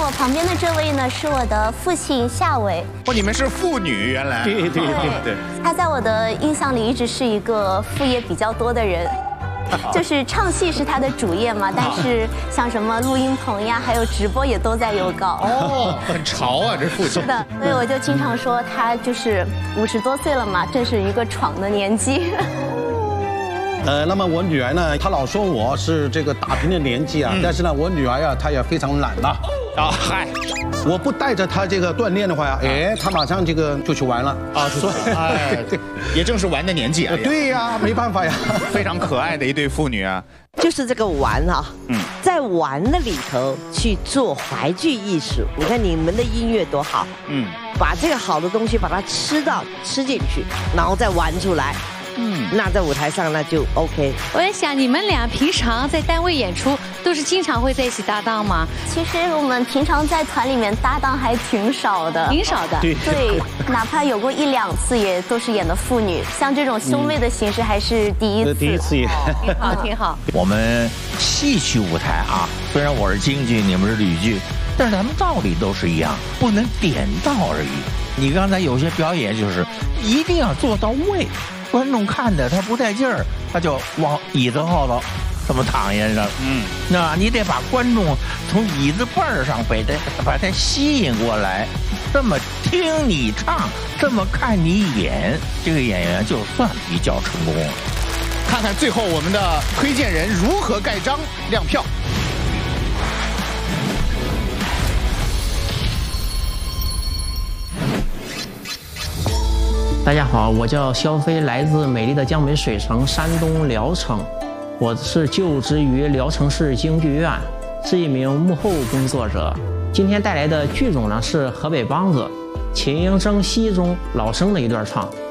我旁边的这位呢，是我的父亲夏伟。 哦，你们是父女，原来。对。 他在我的印象里一直是一个副业比较多的人。就是唱戏是他的主业嘛，但是像什么录音棚呀，还有直播也都在有搞。 哦，很潮啊，这父亲。 是的，所以我就经常说他就是50多岁了嘛，正是一个闯的年纪。 那么我女儿呢，她老说我是这个打拼的年纪啊，但是呢，我女儿呀，她也非常懒呐。 啊，嗨， 我不带着她这个锻炼的话呀，哎，她马上就去玩了啊，说哎，对，也正是玩的年纪啊。 对呀，没办法呀， 非常可爱的一对父女啊。 就是这个玩啊，在玩的里头去做淮剧艺术。你看你们的音乐多好，把这个好的东西把它吃进去，然后再玩出来。那在舞台上那就 OK。 我在想，你们俩平常在单位演出都是经常会在一起搭档吗？ 其实我们平常在团里面搭档还挺少的， 挺少的。 对，哪怕有过1、2次，也都是演的父女。像这种兄妹的形式还是第一次。 第一次也挺好，挺好。 我们戏曲舞台啊，虽然我是京剧，你们是吕剧，但是咱们道理都是一样，不能点到而已。你刚才有些表演就是一定要做到位。观众看的他不带劲儿，他就往椅子后头这么躺下着。那你得把观众从椅子背儿上把他吸引过来，这么听你唱，这么看你演，这个演员就算比较成功了。 看看最后我们的推荐人如何盖章亮票。 大家好，我叫肖飞，来自美丽的江北水城山东聊城，我是就职于聊城市京剧院，是一名幕后工作者。今天带来的剧种呢是河北梆子，秦英征西中老生的一段唱。